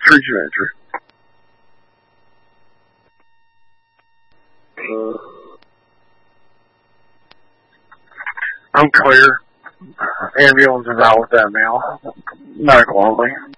Appreciate you. I'm clear. Ambulance is out with that now. Medical only.